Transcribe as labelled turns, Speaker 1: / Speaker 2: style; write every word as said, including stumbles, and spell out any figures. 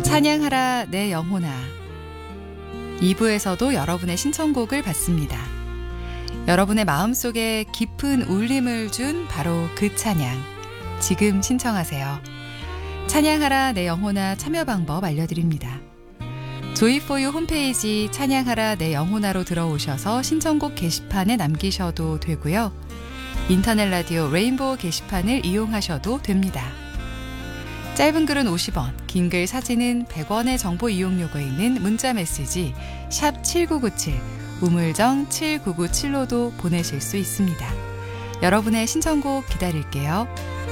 Speaker 1: 찬양하라 내 영혼아. 이 부에서도 여러분의 신청곡을 받습니다. 여러분의 마음속에 깊은 울림을 준 바로 그 찬양. 지금 신청하세요. 찬양하라 내 영혼아 참여 방법 알려드립니다. 조이포유 홈페이지 찬양하라 내 영혼아로 들어오셔서 신청곡 게시판에 남기셔도 되고요. 인터넷 라디오 레인보우 게시판을 이용하셔도 됩니다. 짧은 글은 오십 원, 긴 글 사진은 백 원의 정보 이용료가 있는 문자 메시지 샵 칠구구칠, 우물정 칠구구칠로도 보내실 수 있습니다. 여러분의 신청곡 기다릴게요.